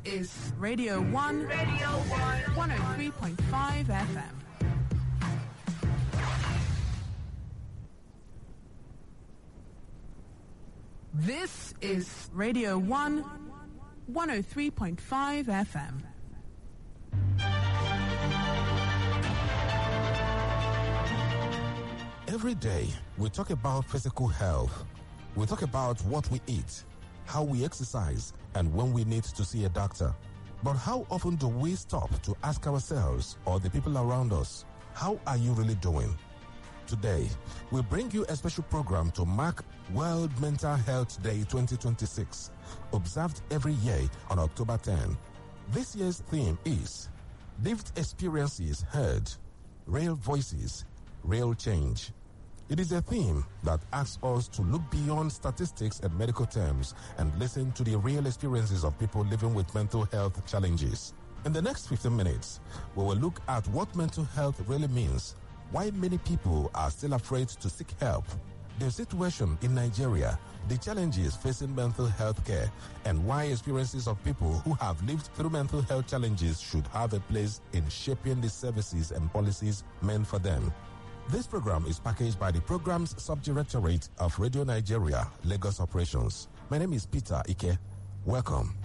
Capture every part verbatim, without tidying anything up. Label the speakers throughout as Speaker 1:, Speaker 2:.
Speaker 1: is Radio one, Radio one, one oh three point five F M. This is Radio one, one oh three point five F M.
Speaker 2: Every day, we talk about physical health. We talk about what we eat, how we exercise, and when we need to see a doctor. But how often do we stop to ask ourselves or the people around us, how are you really doing? Today, we bring you a special program to mark World Mental Health Day twenty twenty-six, observed every year on October tenth. This year's theme is Lived Experiences Heard, Real Voices, Real Change. It is a theme that asks us to look beyond statistics and medical terms and listen to the real experiences of people living with mental health challenges. In the next fifteen minutes, we will look at what mental health really means, why many people are still afraid to seek help, the situation in Nigeria, the challenges facing mental health care, and why experiences of people who have lived through mental health challenges should have a place in shaping the services and policies meant for them. This program is packaged by the Programs Subdirectorate of Radio Nigeria, Lagos Operations. My name is Peter Ike. Welcome.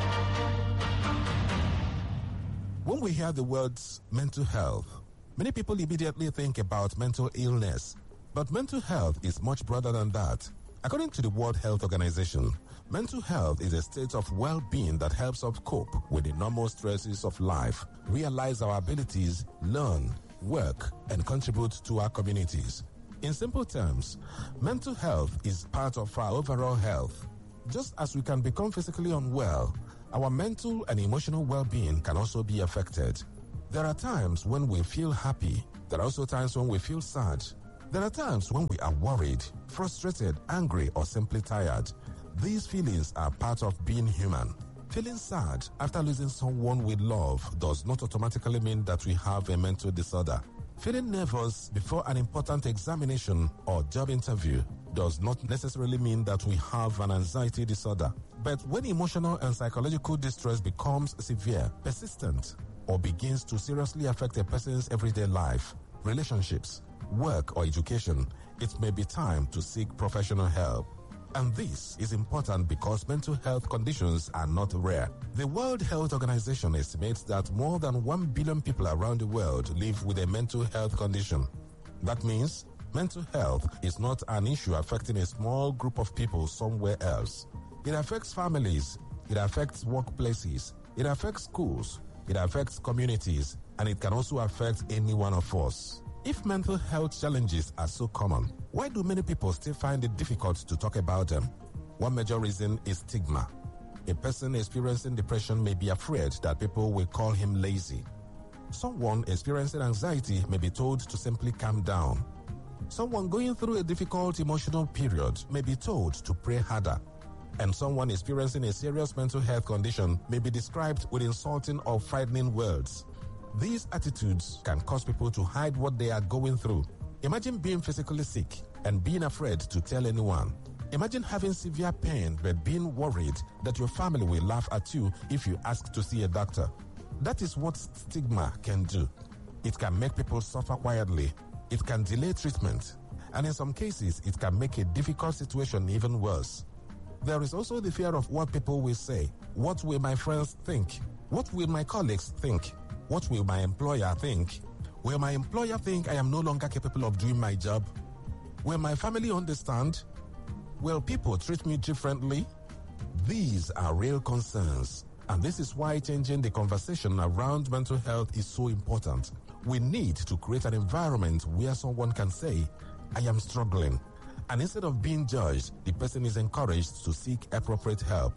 Speaker 2: When we hear the words mental health, many people immediately think about mental illness. But mental health is much broader than that. According to the World Health Organization, mental health is a state of well-being that helps us cope with the normal stresses of life, realize our abilities, learn, work, and contribute to our communities. In simple terms, mental health is part of our overall health. Just as we can become physically unwell, our mental and emotional well-being can also be affected. There are times when we feel happy. There are also times when we feel sad. There are times when we are worried, frustrated, angry, or simply tired. These feelings are part of being human. Feeling sad after losing someone we love does not automatically mean that we have a mental disorder. Feeling nervous before an important examination or job interview does not necessarily mean that we have an anxiety disorder. But when emotional and psychological distress becomes severe, persistent, or begins to seriously affect a person's everyday life, relationships, work, or education, it may be time to seek professional help. And this is important because mental health conditions are not rare. The World Health Organization estimates that more than one billion people around the world live with a mental health condition. That means mental health is not an issue affecting a small group of people somewhere else. It affects families, it affects workplaces, it affects schools, it affects communities, and it can also affect any one of us. If mental health challenges are so common, why do many people still find it difficult to talk about them? One major reason is stigma. A person experiencing depression may be afraid that people will call him lazy. Someone experiencing anxiety may be told to simply calm down. Someone going through a difficult emotional period may be told to pray harder. And someone experiencing a serious mental health condition may be described with insulting or frightening words. These attitudes can cause people to hide what they are going through. Imagine being physically sick and being afraid to tell anyone. Imagine having severe pain but being worried that your family will laugh at you if you ask to see a doctor. That is what stigma can do. It can make people suffer quietly. It can delay treatment. And in some cases, it can make a difficult situation even worse. There is also the fear of what people will say. What will my friends think? What will my colleagues think? What will my employer think? Will my employer think I am no longer capable of doing my job? Will my family understand? Will people treat me differently? These are real concerns, and this is why changing the conversation around mental health is so important. We need to create an environment where someone can say, I am struggling, and instead of being judged, the person is encouraged to seek appropriate help.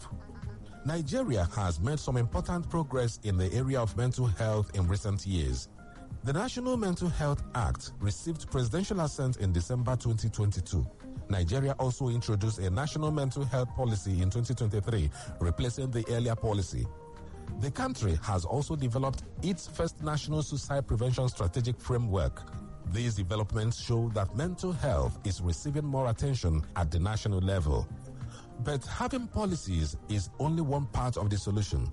Speaker 2: Nigeria has made some important progress in the area of mental health in recent years. The National Mental Health Act received presidential assent in December twenty twenty-two. Nigeria also introduced a national mental health policy in twenty twenty-three, replacing the earlier policy. The country has also developed its first national suicide prevention strategic framework. These developments show that mental health is receiving more attention at the national level. But having policies is only one part of the solution.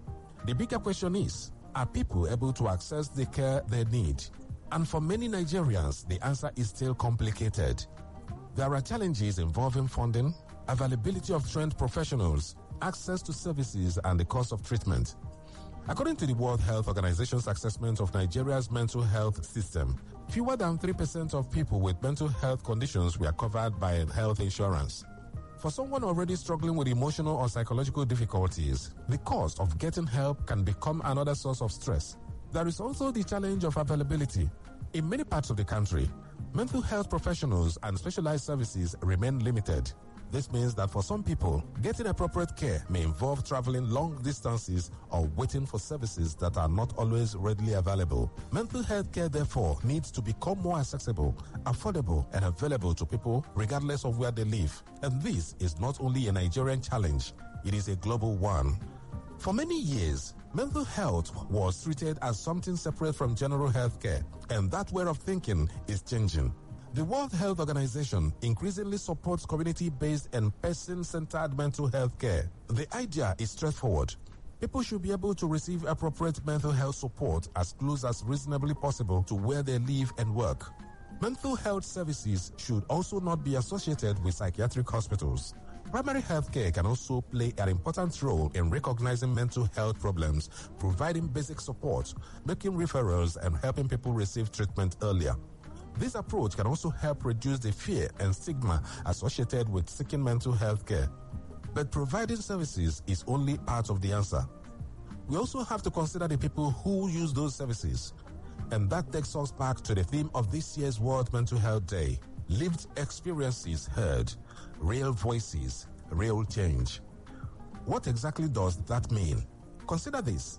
Speaker 2: The bigger question is, are people able to access the care they need? And for many Nigerians, the answer is still complicated. There are challenges involving funding, availability of trained professionals, access to services, and the cost of treatment. According to the World Health Organization's assessment of Nigeria's mental health system, fewer than three percent of people with mental health conditions were covered by health insurance. For someone already struggling with emotional or psychological difficulties, the cost of getting help can become another source of stress. There is also the challenge of availability. In many parts of the country, mental health professionals and specialized services remain limited. This means that for some people, getting appropriate care may involve traveling long distances or waiting for services that are not always readily available. Mental health care, therefore, needs to become more accessible, affordable, and available to people regardless of where they live. And this is not only a Nigerian challenge, it is a global one. For many years, mental health was treated as something separate from general health care, and that way of thinking is changing. The World Health Organization increasingly supports community-based and person-centered mental health care. The idea is straightforward. People should be able to receive appropriate mental health support as close as reasonably possible to where they live and work. Mental health services should also not be associated with psychiatric hospitals. Primary health care can also play an important role in recognizing mental health problems, providing basic support, making referrals, and helping people receive treatment earlier. This approach can also help reduce the fear and stigma associated with seeking mental health care. But providing services is only part of the answer. We also have to consider the people who use those services. And that takes us back to the theme of this year's World Mental Health Day: lived experiences heard, real voices, real change. What exactly does that mean? Consider this.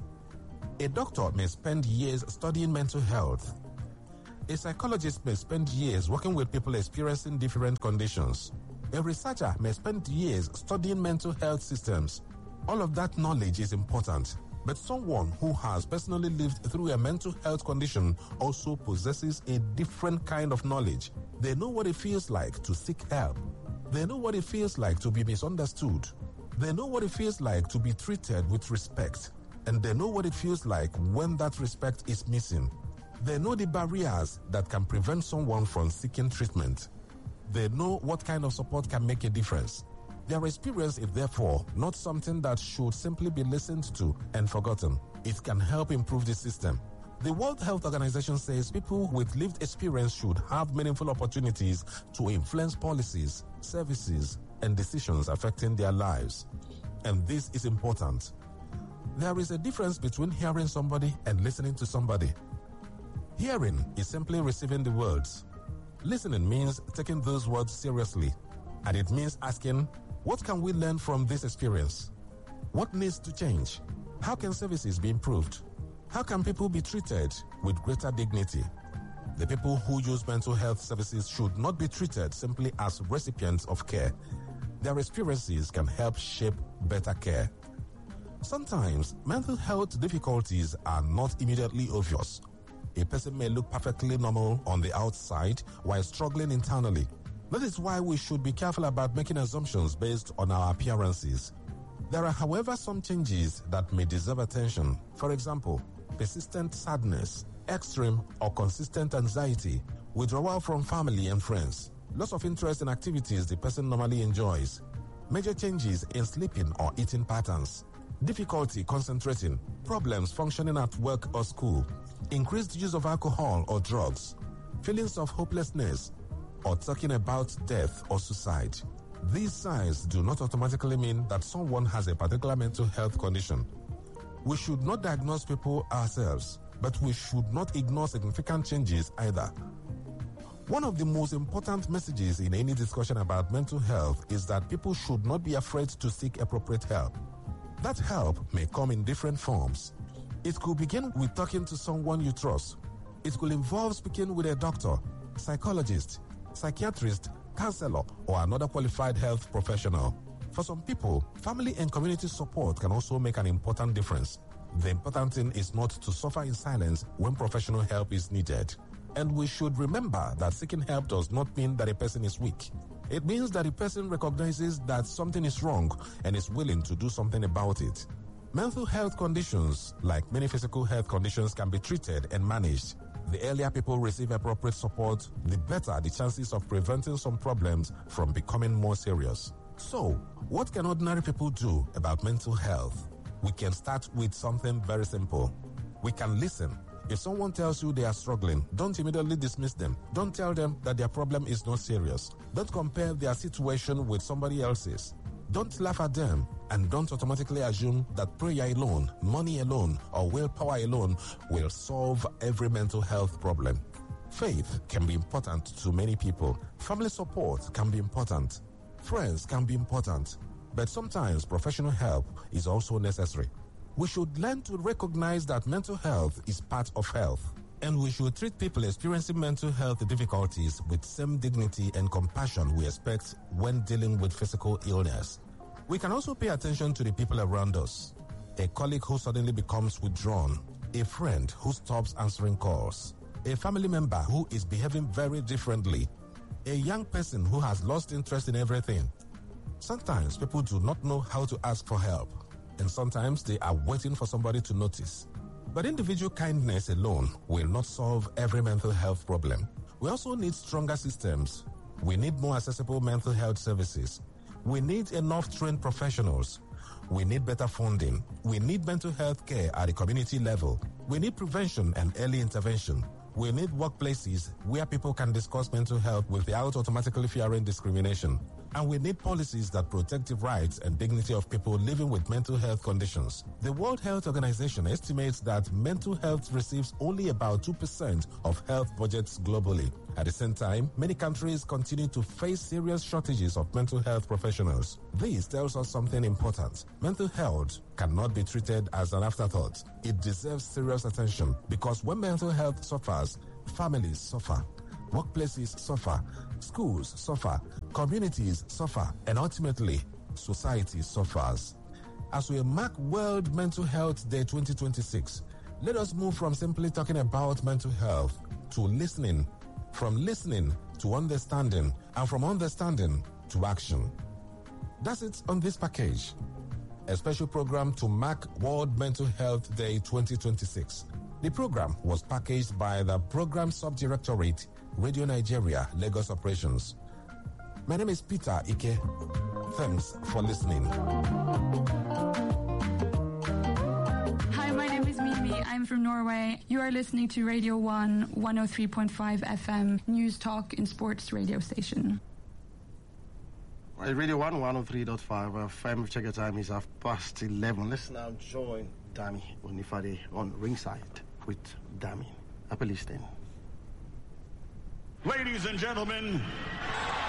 Speaker 2: A doctor may spend years studying mental health. A psychologist may spend years working with people experiencing different conditions. A researcher may spend years studying mental health systems. All of that knowledge is important, but someone who has personally lived through a mental health condition also possesses a different kind of knowledge. They know what it feels like to seek help. They know what it feels like to be misunderstood. They know what it feels like to be treated with respect. And they know what it feels like when that respect is missing. They know the barriers that can prevent someone from seeking treatment. They know what kind of support can make a difference. Their experience is therefore not something that should simply be listened to and forgotten. It can help improve the system. The World Health Organization says people with lived experience should have meaningful opportunities to influence policies, services, and decisions affecting their lives. And this is important. There is a difference between hearing somebody and listening to somebody. Hearing is simply receiving the words. Listening means taking those words seriously, and it means asking, what can we learn from this experience? What needs to change? How can services be improved? How can people be treated with greater dignity? The people who use mental health services should not be treated simply as recipients of care. Their experiences can help shape better care. Sometimes, mental health difficulties are not immediately obvious. A person may look perfectly normal on the outside while struggling internally. That is why we should be careful about making assumptions based on our appearances. There are, however, some changes that may deserve attention. For example, persistent sadness, extreme or consistent anxiety, withdrawal from family and friends, loss of interest in activities the person normally enjoys, major changes in sleeping or eating patterns, difficulty concentrating, problems functioning at work or school, increased use of alcohol or drugs, feelings of hopelessness, or talking about death or suicide. These signs do not automatically mean that someone has a particular mental health condition. We should not diagnose people ourselves, but we should not ignore significant changes either. One of the most important messages in any discussion about mental health is that people should not be afraid to seek appropriate help. That help may come in different forms. It could begin with talking to someone you trust. It could involve speaking with a doctor, psychologist, psychiatrist, counselor, or another qualified health professional. For some people, family and community support can also make an important difference. The important thing is not to suffer in silence when professional help is needed. And we should remember that seeking help does not mean that a person is weak. It means that a person recognizes that something is wrong and is willing to do something about it. Mental health conditions, like many physical health conditions, can be treated and managed. The earlier people receive appropriate support, the better the chances of preventing some problems from becoming more serious. So, what can ordinary people do about mental health? We can start with something very simple. We can listen. If someone tells you they are struggling, don't immediately dismiss them. Don't tell them that their problem is not serious. Don't compare their situation with somebody else's. Don't laugh at them, and don't automatically assume that prayer alone, money alone, or willpower alone will solve every mental health problem. Faith can be important to many people. Family support can be important. Friends can be important. But sometimes professional help is also necessary. We should learn to recognize that mental health is part of health, and we should treat people experiencing mental health difficulties with same dignity and compassion we expect when dealing with physical illness. We can also pay attention to the people around us. A colleague who suddenly becomes withdrawn, a friend who stops answering calls, a family member who is behaving very differently, a young person who has lost interest in everything. Sometimes people do not know how to ask for help, and sometimes they are waiting for somebody to notice. But individual kindness alone will not solve every mental health problem. We also need stronger systems. We need more accessible mental health services. We need enough trained professionals. We need better funding. We need mental health care at the community level. We need prevention and early intervention. We need workplaces where people can discuss mental health without automatically fearing discrimination. And we need policies that protect the rights and dignity of people living with mental health conditions. The World Health Organization estimates that mental health receives only about two percent of health budgets globally. At the same time, many countries continue to face serious shortages of mental health professionals. This tells us something important. Mental health cannot be treated as an afterthought. It deserves serious attention, because when mental health suffers, families suffer. Workplaces suffer, schools suffer, communities suffer, and ultimately, society suffers. As we mark World Mental Health Day twenty twenty-six, let us move from simply talking about mental health to listening, from listening to understanding, and from understanding to action. That's it on this package. A special program to mark World Mental Health Day twenty twenty-six. The program was packaged by the Program Subdirectorate, Radio Nigeria, Lagos Operations. My name is Peter Ike. Thanks for listening.
Speaker 3: Hi, my name is Mimi. I'm from Norway. You are listening to Radio one, one oh three point five F M, News Talk and Sports radio station.
Speaker 4: Right, Radio one, one oh three point five F M. Check your time, is half past eleven. Let's now join Dami Onifade on ringside with Dami. Happy listening.
Speaker 5: Ladies and gentlemen,